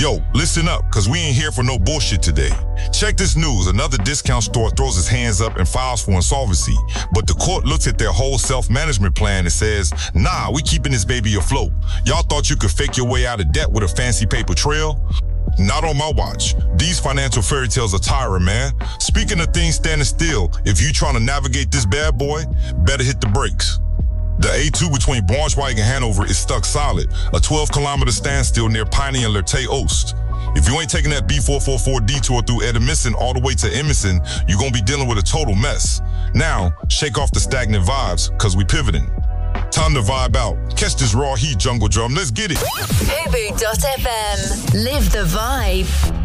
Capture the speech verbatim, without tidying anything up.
Yo, listen up, cause we ain't here for no bullshit today. Check this news. Another discount store throws its hands up and files for insolvency. But the court looks at their whole self-management plan and says, nah, we keeping this baby afloat. Y'all thought you could fake your way out of debt with a fancy paper trail? Not on my watch. These financial fairy tales are tiring, man. Speaking of things standing still, if you trying to navigate this bad boy, better hit the brakes. The A two between Braunschweig and Hanover is stuck solid, a twelve kilometer standstill near Piney and Lerté Oost. If you ain't taking that B four forty-four detour through Edemisten all the way to Emerson, you're gonna be dealing with a total mess. Now, shake off the stagnant vibes, cause we pivoting. Time to vibe out. Catch this raw heat, Jungle Drum. Let's get it. Fubu dot F M. Live the vibe.